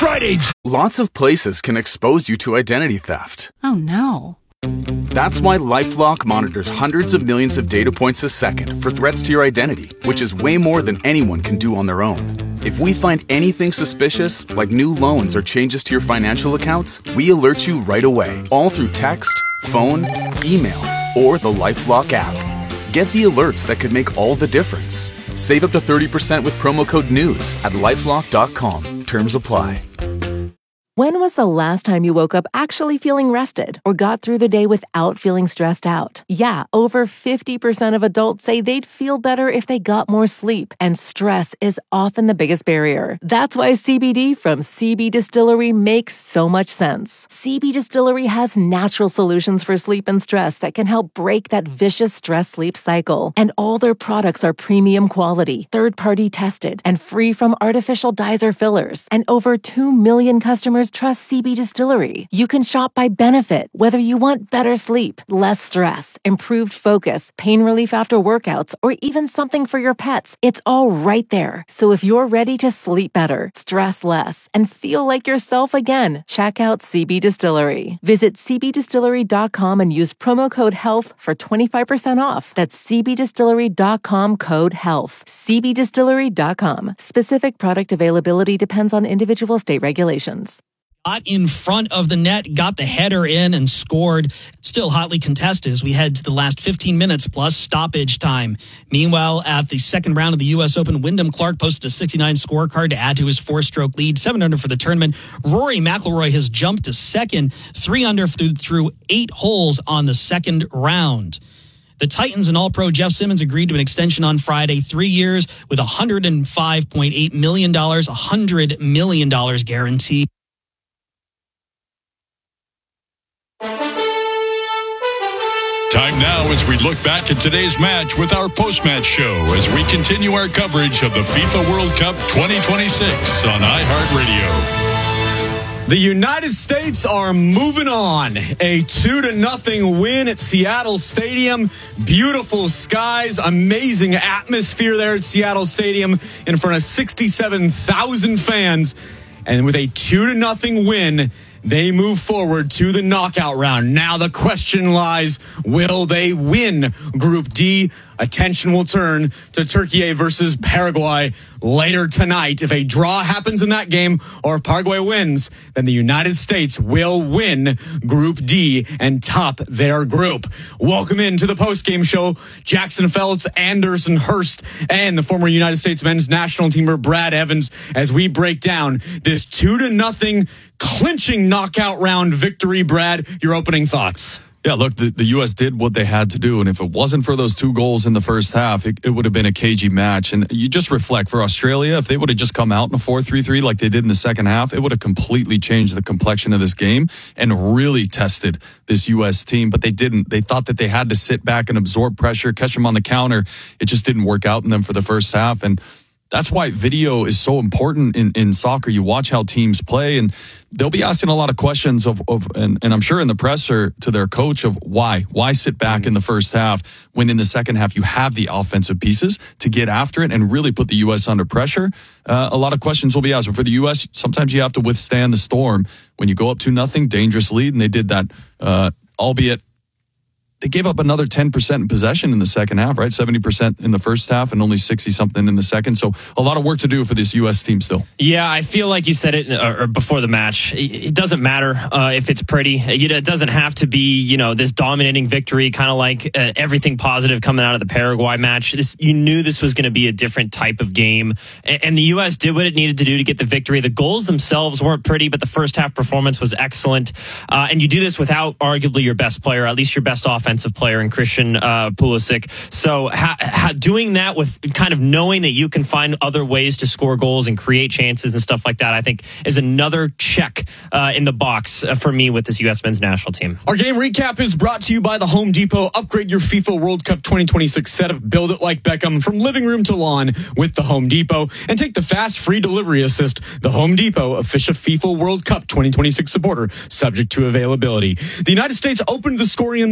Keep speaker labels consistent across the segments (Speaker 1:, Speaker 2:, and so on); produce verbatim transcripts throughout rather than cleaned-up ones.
Speaker 1: Rite Aid.
Speaker 2: Lots of places can expose you to identity theft.
Speaker 3: Oh, no.
Speaker 2: That's why LifeLock monitors hundreds of millions of data points a second for threats to your identity, which is way more than anyone can do on their own. If we find anything suspicious, like new loans or changes to your financial accounts, we alert you right away, all through text, phone, email, or the LifeLock app. Get the alerts that could make all the difference. Save up to thirty percent with promo code NEWS at lifelock dot com. Terms apply.
Speaker 4: When was the last time you woke up actually feeling rested or got through the day without feeling stressed out? Yeah, over fifty percent of adults say they'd feel better if they got more sleep, and stress is often the biggest barrier. That's why C B D from C B Distillery makes so much sense. C B Distillery has natural solutions for sleep and stress that can help break that vicious stress-sleep cycle. And all their products are premium quality, third-party tested, and free from artificial dyes or fillers. And over two million customers trust C B Distillery. You can shop by benefit, whether you want better sleep, less stress, improved focus, pain relief after workouts, or even something for your pets. It's all right there. So if you're ready to sleep better, stress less, and feel like yourself again, check out C B Distillery. Visit c b distillery dot com and use promo code HEALTH for twenty-five percent off. That's c b distillery dot com code HEALTH. c b distillery dot com. Specific product availability depends on individual state regulations.
Speaker 5: Got in front of the net, got the header in and scored. Still hotly contested as we head to the last fifteen minutes plus stoppage time. Meanwhile, at the second round of the U S Open, Wyndham Clark posted a sixty-nine scorecard to add to his four-stroke lead, seven under for the tournament. Rory McIlroy has jumped to second, three under through, through eight holes on the second round. The Titans and All-Pro Jeff Simmons agreed to an extension on Friday, three years with one hundred five point eight million dollars, one hundred million dollars guaranteed.
Speaker 1: Time now as we look back at today's match with our post-match show as we continue our coverage of the FIFA World Cup twenty twenty-six on iHeartRadio.
Speaker 6: The United States are moving on. A two to nothing win at Seattle Stadium. Beautiful skies, amazing atmosphere there at Seattle Stadium in front of sixty-seven thousand fans. And with a two to nothing win, they move forward to the knockout round. Now the question lies, will they win Group D? Attention will turn to Turkey versus Paraguay later tonight. If a draw happens in that game or if Paraguay wins, then the United States will win Group D and top their group. Welcome into the post-game show, Jackson Feltz, Anderson Hurst, and the former United States men's national teamer Brad Evans as we break down this two to nothing clinching knockout round victory. Brad, your opening thoughts.
Speaker 7: Yeah, look, the, the U S did what they had to do, and if it wasn't for those two goals in the first half, it, it would have been a cagey match. And you just reflect, for Australia, if they would have just come out in a four three three like they did in the second half, it would have completely changed the complexion of this game and really tested this U S team. But they didn't. They thought that they had to sit back and absorb pressure, catch them on the counter. It just didn't work out in them for the first half, and that's why video is so important in, in soccer. You watch how teams play, and they'll be asking a lot of questions of, of and, and I'm sure in the presser to their coach of why. Why sit back in the first half when in the second half you have the offensive pieces to get after it and really put the U S under pressure? Uh, a lot of questions will be asked. But for the U S, sometimes you have to withstand the storm. When you go up to nothing, dangerous lead, and they did that, uh, albeit they gave up another ten percent in possession in the second half, right? seventy percent in the first half and only sixty-something in the second. So a lot of work to do for this U S team still.
Speaker 8: Yeah, I feel like you said it or before the match. It doesn't matter uh, if it's pretty. It doesn't have to be, you know, this dominating victory, kind of like uh, everything positive coming out of the Paraguay match. This, you knew this was going to be a different type of game. And the U S did what it needed to do to get the victory. The goals themselves weren't pretty, but the first half performance was excellent. Uh, and you do this without arguably your best player, at least your best offensive player in Christian uh, Pulisic. So ha- ha- doing that with kind of knowing that you can find other ways to score goals and create chances and stuff like that, I think is another check uh, in the box uh, for me with this U S men's national team.
Speaker 6: Our game recap is brought to you by the Home Depot. Upgrade your FIFA World Cup twenty twenty-six setup. Build it like Beckham from living room to lawn with the Home Depot. And take the fast free delivery assist. The Home Depot, official FIFA World Cup twenty twenty-six supporter, subject to availability. The United States opened the scoring in the eleventh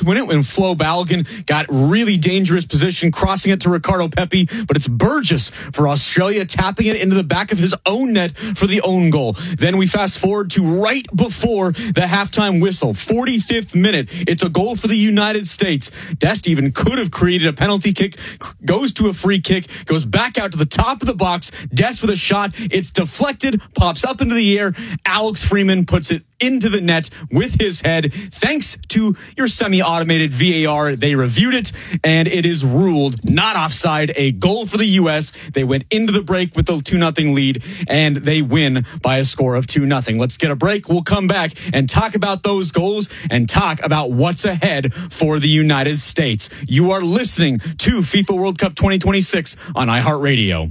Speaker 6: fourth minute when Flo Balogun got really dangerous position, crossing it to Ricardo Pepi, but it's Burgess for Australia tapping it into the back of his own net for the own goal. Then we fast forward to right before the halftime whistle, forty-fifth minute. It's a goal for the United States. Dest even could have created a penalty kick, goes to a free kick, goes back out to the top of the box. Dest with a shot. It's deflected, pops up into the air. Alex Freeman puts it into the net with his head. Thanks to your semi-automated V A R, they reviewed it, and it is ruled not offside, a goal for the U S. They went into the break with the two nothing lead, and they win by a score of two nothing. Let's get a break. We'll come back and talk about those goals and talk about what's ahead for the United States. You are listening to FIFA World Cup twenty twenty-six on iHeartRadio.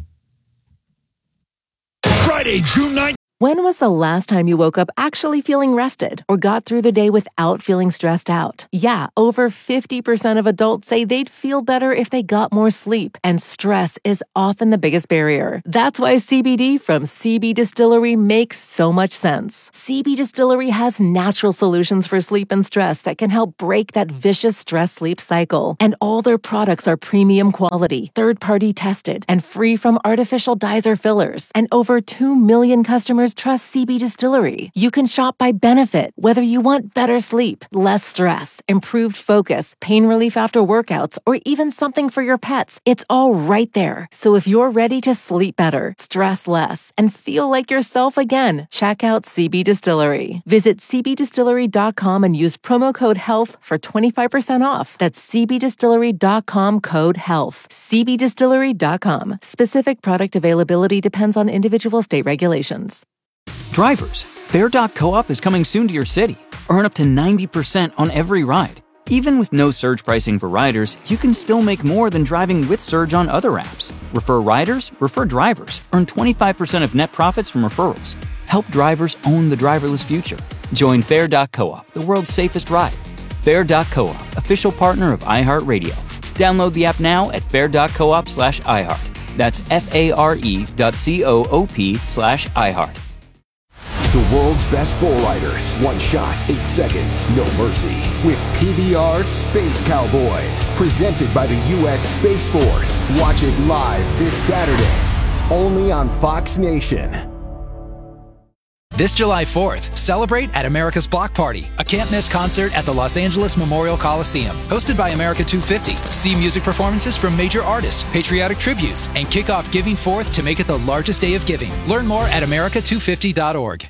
Speaker 1: Friday, June ninth.
Speaker 4: When was the last time you woke up actually feeling rested or got through the day without feeling stressed out? Yeah, over fifty percent of adults say they'd feel better if they got more sleep, and stress is often the biggest barrier. That's why C B D from C B Distillery makes so much sense. C B Distillery has natural solutions for sleep and stress that can help break that vicious stress-sleep cycle. And all their products are premium quality, third-party tested, and free from artificial dyes or fillers. And over two million customers trust C B Distillery. You can shop by benefit, whether you want better sleep, less stress, improved focus, pain relief after workouts, or even something for your pets. It's all right there. So if you're ready to sleep better, stress less, and feel like yourself again, check out C B Distillery. Visit c b distillery dot com and use promo code HEALTH for twenty-five percent off. That's c b distillery dot com code HEALTH. c b distillery dot com. Specific product availability depends on individual state regulations.
Speaker 3: Drivers, Fare dot coop is coming soon to your city. Earn up to ninety percent on every ride. Even with no surge pricing for riders, you can still make more than driving with Surge on other apps. Refer riders, refer drivers. Earn twenty-five percent of net profits from referrals. Help drivers own the driverless future. Join Fare dot coop, the world's safest ride. Fare dot coop, official partner of iHeartRadio. Download the app now at fare dot coop slash iHeart. That's F-A-R-E dot C-O-O-P slash iHeart.
Speaker 9: The world's best bull riders. One shot, eight seconds, no mercy. With P B R Space Cowboys. Presented by the U S Space Force. Watch it live this Saturday. Only on Fox Nation.
Speaker 10: This July fourth, celebrate at America's Block Party, a can't-miss concert at the Los Angeles Memorial Coliseum. Hosted by America two fifty. See music performances from major artists, patriotic tributes, and kick off Giving Fourth to make it the largest day of giving. Learn more at america two fifty dot org.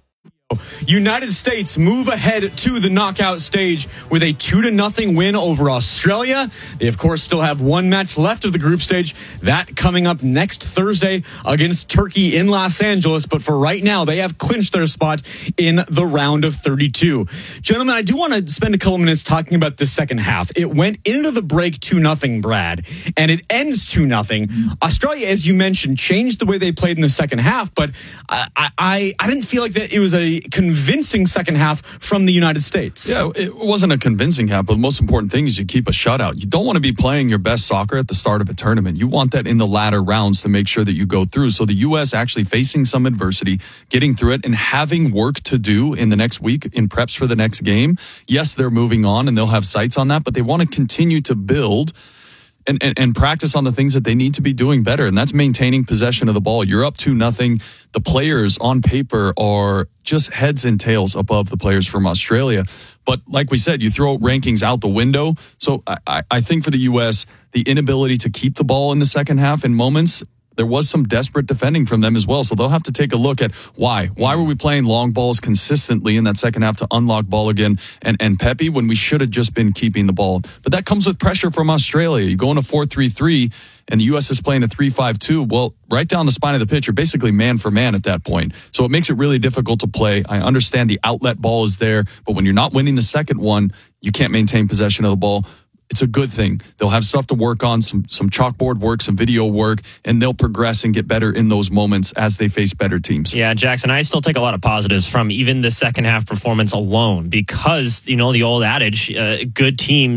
Speaker 6: United States move ahead to the knockout stage with a two to nothing win over Australia. They, of course, still have one match left of the group stage. That coming up next Thursday against Turkey in Los Angeles. But for right now, they have clinched their spot in the round of thirty-two. Gentlemen, I do want to spend a couple minutes talking about the second half. It went into the break two nothing, Brad, and it ends two nothing. Australia, as you mentioned, changed the way they played in the second half, but I, I, I didn't feel like that it was a convincing second half from the United States.
Speaker 7: Yeah, it wasn't a convincing half, but the most important thing is you keep a shutout. You don't want to be playing your best soccer at the start of a tournament. You want that in the latter rounds to make sure that you go through. So the U S actually facing some adversity, getting through it, and having work to do in the next week in preps for the next game. Yes, they're moving on and they'll have sights on that, but they want to continue to build And, and, and practice on the things that they need to be doing better. And that's maintaining possession of the ball. You're up to nothing. The players on paper are just heads and tails above the players from Australia. But like we said, you throw rankings out the window. So I, I think for the U S, the inability to keep the ball in the second half in moments, there was some desperate defending from them as well. So they'll have to take a look at why. Why were we playing long balls consistently in that second half to unlock Balogun and, and Pepi when we should have just been keeping the ball? But that comes with pressure from Australia. You go in a four three three and the U S is playing a three five two. Well, right down the spine of the pitch, you're basically man for man at that point. So it makes it really difficult to play. I understand the outlet ball is there, but when you're not winning the second one, you can't maintain possession of the ball. It's a good thing. They'll have stuff to work on, some some chalkboard work, some video work, and they'll progress and get better in those moments as they face better teams.
Speaker 8: Yeah, Jackson, I still take a lot of positives from even the second half performance alone because, you know, the old adage, uh, good teams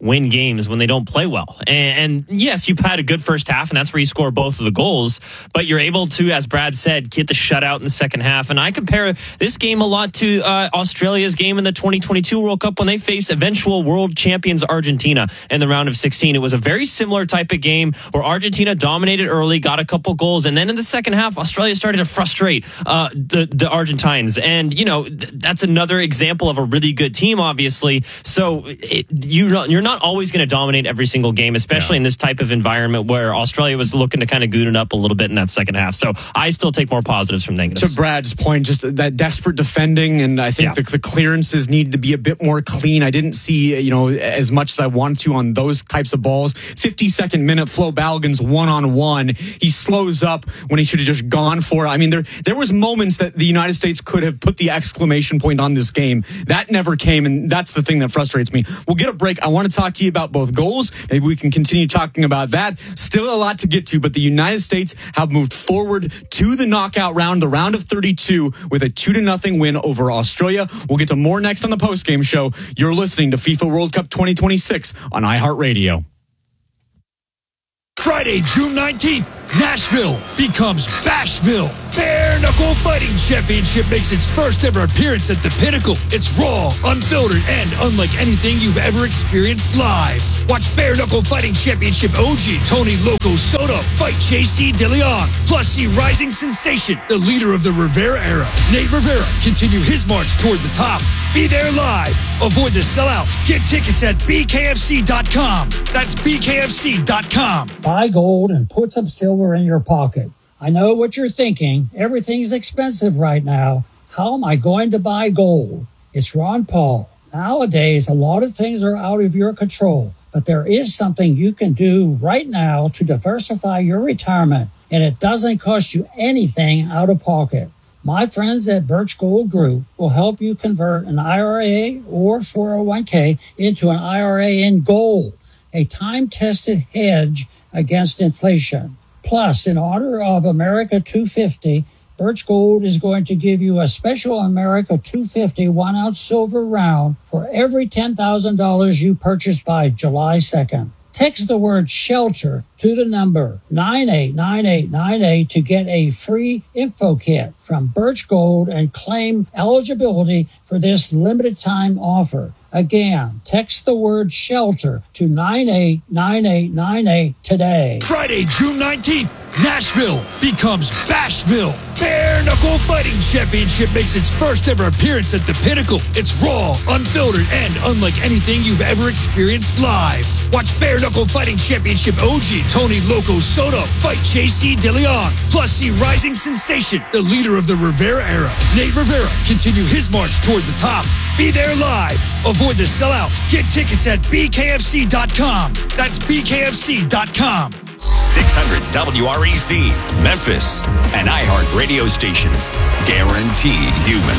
Speaker 8: win games when they don't play well. And, and yes, you've had a good first half, and that's where you score both of the goals. But you're able to, as Brad said, get the shutout in the second half. And I compare this game a lot to uh, Australia's game in the twenty twenty-two World Cup when they faced eventual world champions Argentina in the round of sixteen. It was a very similar type of game where Argentina dominated early, got a couple goals, and then in the second half, Australia started to frustrate uh, the, the Argentines. And, you know, th- that's another example of a really good team, obviously. So it, you, you're not always going to dominate every single game, especially yeah. in this type of environment where Australia was looking to kind of goon it up a little bit in that second half. So I still take more positives from negatives.
Speaker 6: To Brad's point, just that desperate defending, and I think yeah. the, the clearances need to be a bit more clean. I didn't see, you know, as much as I wanted to on those types of balls. fifty-second minute, Flo Balogun's one-on-one. He slows up when he should have just gone for it. I mean, there there was moments that the United States could have put the exclamation point on this game. That never came, and that's the thing that frustrates me. We'll get a break. I want to talk to you about both goals. Maybe we can continue talking about that. Still a lot to get to, but the United States have moved forward to the knockout round, the round of thirty-two, with a two to nothing win over Australia. We'll get to more next on the postgame show. You're listening to FIFA World Cup twenty twenty-six on iHeartRadio.
Speaker 11: Friday, June nineteenth, Nashville becomes Bashville. Bare Knuckle Fighting Championship makes its first ever appearance at the Pinnacle. It's raw, unfiltered, and unlike anything you've ever experienced live. Watch Bare Knuckle Fighting Championship O G Tony Loco Soto fight J C DeLeon. Plus see rising sensation, the leader of the Rivera era, Nate Rivera, continue his march toward the top. Be there live. Avoid the sellout. Get tickets at B K F C dot com. That's B K F C dot com.
Speaker 12: Buy gold and put some silver in your pocket. I know what you're thinking. Everything's expensive right now. How am I going to buy gold? It's Ron Paul. Nowadays, a lot of things are out of your control, but there is something you can do right now to diversify your retirement, and it doesn't cost you anything out of pocket. My friends at Birch Gold Group will help you convert an I R A or four oh one k into an I R A in gold, a time-tested hedge against inflation. Plus, in honor of America two fifty, Birch Gold is going to give you a special America two fifty one-ounce silver round for every ten thousand dollars you purchase by July second. Text the word SHELTER to the number nine eight nine eight nine eight to get a free info kit from Birch Gold and claim eligibility for this limited time offer. Again, text the word SHELTER to nine eight nine eight nine eight today.
Speaker 11: Friday, June nineteenth, Nashville becomes Bashville. Bare Knuckle Fighting Championship makes its first ever appearance at the Pinnacle. It's raw, unfiltered, and unlike anything you've ever experienced live. Watch Bare Knuckle Fighting Championship O G Tony Loco Soto fight J C DeLeon. Plus see rising sensation, the leader of the Rivera era, Nate Rivera, continue his march toward the top. Be there live. Avoid the sellout. Get tickets at B K F C dot com. That's B K F C dot com.
Speaker 13: six hundred W R E C, Memphis, an iHeart radio station. Guaranteed human.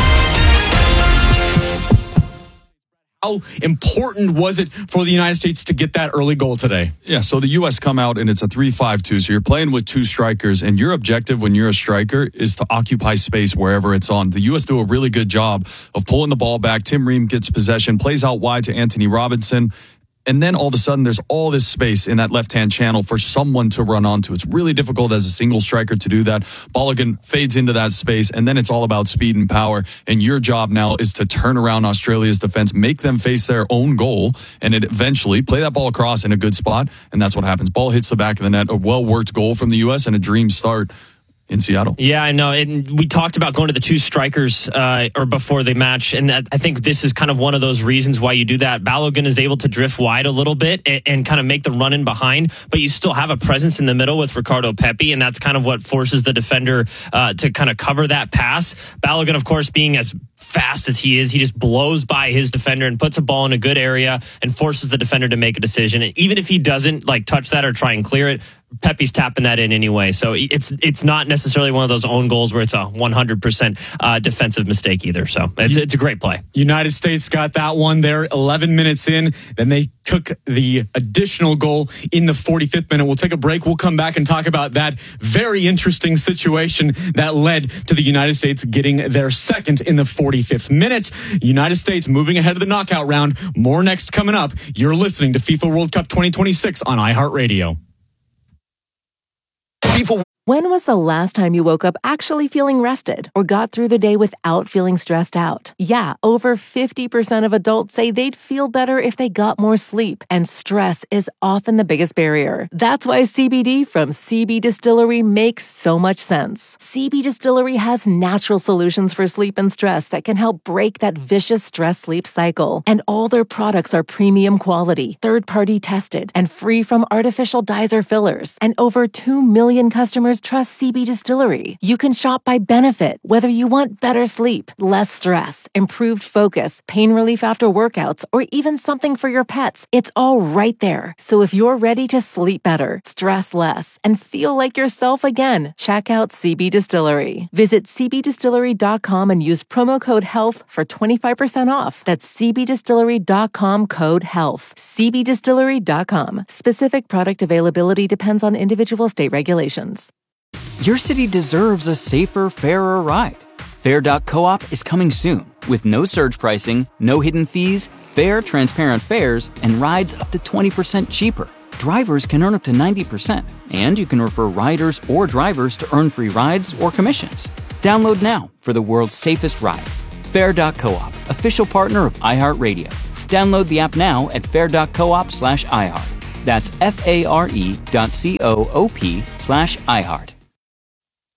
Speaker 6: How important was it for the United States to get that early goal today?
Speaker 7: Yeah, so the U S come out and it's a three five two. So you're playing with two strikers, and your objective when you're a striker is to occupy space wherever it's on. The U S do a really good job of pulling the ball back. Tim Ream gets possession, plays out wide to Anthony Robinson. And then all of a sudden, there's all this space in that left-hand channel for someone to run onto. It's really difficult as a single striker to do that. Balogun fades into that space, and then it's all about speed and power. And your job now is to turn around Australia's defense, make them face their own goal, and it eventually play that ball across in a good spot. And that's what happens. Ball hits the back of the net, a well-worked goal from the U S, and a dream start in Seattle.
Speaker 8: Yeah, I know. And we talked about going to the two strikers uh, or before the match, and that, I think this is kind of one of those reasons why you do that. Balogun is able to drift wide a little bit and, and kind of make the run in behind, but you still have a presence in the middle with Ricardo Pepi, and that's kind of what forces the defender uh, to kind of cover that pass. Balogun, of course, being as fast as he is, he just blows by his defender and puts a ball in a good area and forces the defender to make a decision. And even if he doesn't like touch that or try and clear it, Pepe's tapping that in anyway. So it's it's not necessarily one of those own goals where it's a one hundred percent uh, defensive mistake either. So it's, it's a great play.
Speaker 6: United States got that one there eleven minutes in. Then they took the additional goal in the forty-fifth minute. We'll take a break. We'll come back and talk about that very interesting situation that led to the United States getting their second in the forty-fifth minute. United States moving ahead of the knockout round. More next coming up. You're listening to FIFA World Cup twenty twenty-six on iHeartRadio.
Speaker 4: When was the last time you woke up actually feeling rested or got through the day without feeling stressed out? Yeah, over fifty percent of adults say they'd feel better if they got more sleep, and stress is often the biggest barrier. That's why C B D from C B Distillery makes so much sense. C B Distillery has natural solutions for sleep and stress that can help break that vicious stress-sleep cycle. And all their products are premium quality, third-party tested, and free from artificial dyes or fillers. And over two million customers trust C B Distillery. You can shop by benefit, whether you want better sleep, less stress, improved focus, pain relief after workouts, or even something for your pets. It's all right there. So if you're ready to sleep better, stress less, and feel like yourself again, check out C B Distillery. Visit c b distillery dot com and use promo code HEALTH for twenty-five percent off. That's c b distillery dot com code HEALTH. c b distillery dot com. Specific product availability depends on individual state regulations.
Speaker 3: Your city deserves a safer, fairer ride. Fair dot coop is coming soon with no surge pricing, no hidden fees, fair, transparent fares, and rides up to twenty percent cheaper. Drivers can earn up to ninety percent, and you can refer riders or drivers to earn free rides or commissions. Download now for the world's safest ride. Fair dot coop, official partner of iHeartRadio. Download the app now at fair dot coop slash iHeart. That's F A R E dot C O O P slash iHeart.